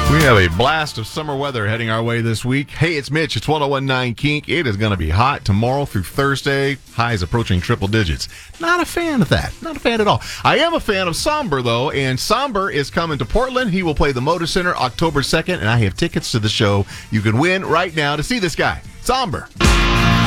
We have a blast of summer weather heading our way this week. Hey, it's Mitch. It's 101.9 Kink. It is going to be hot tomorrow through Thursday. Highs approaching triple digits. Not a fan of that. Not a fan at all. I am a fan of Somber, though, and Somber is coming to Portland. He will play the Moda Center October 2nd, and I have tickets to the show you can win right now to see this guy, Somber.